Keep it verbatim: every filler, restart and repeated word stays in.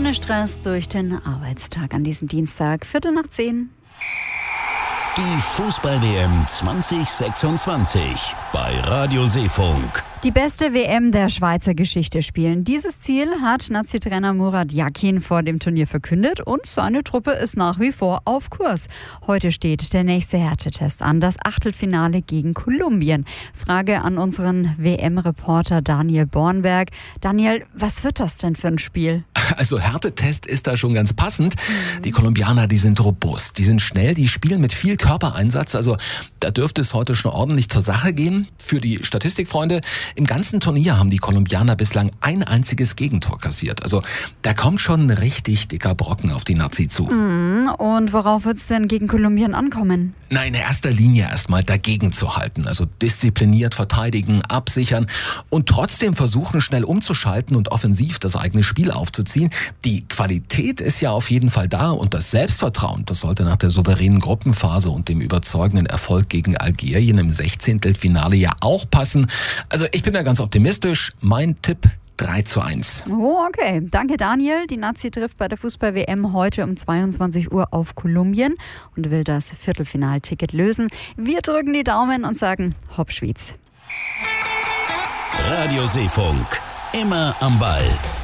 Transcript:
ohne Stress durch den Arbeitstag an diesem Dienstag, Viertel nach zehn. Die Fußball-W M zwanzig sechsundzwanzig bei Radio Seefunk. Die beste W M der Schweizer Geschichte spielen. Dieses Ziel hat Nazi-Trainer Murat Yakin vor dem Turnier verkündet und seine Truppe ist nach wie vor auf Kurs. Heute steht der nächste Härtetest an, das Achtelfinale gegen Kolumbien. Frage an unseren W M-Reporter Daniel Bornberg. Daniel, was wird das denn für ein Spiel? Also Härtetest ist da schon ganz passend. Die Kolumbianer, die sind robust, die sind schnell, die spielen mit viel Körpereinsatz. Also da dürfte es heute schon ordentlich zur Sache gehen. Für die Statistikfreunde, im ganzen Turnier haben die Kolumbianer bislang ein einziges Gegentor kassiert. Also da kommt schon ein richtig dicker Brocken auf die Nazi zu. Und worauf wird es denn gegen Kolumbien ankommen? Na, in erster Linie erstmal dagegen zu halten. Also diszipliniert verteidigen, absichern und trotzdem versuchen, schnell umzuschalten und offensiv das eigene Spiel aufzuziehen. Die Qualität ist ja auf jeden Fall da und das Selbstvertrauen, das sollte nach der souveränen Gruppenphase und dem überzeugenden Erfolg gegen Algerien im Sechzehntelfinale ja auch passen. Also ich bin da ganz optimistisch. Mein Tipp: drei zu eins. Oh, okay. Danke, Daniel. Die Nazi trifft bei der Fußball-W M heute um zweiundzwanzig Uhr auf Kolumbien und will das Viertelfinalticket lösen. Wir drücken die Daumen und sagen Hopp Schwyz. Radio Seefunk. Immer am Ball.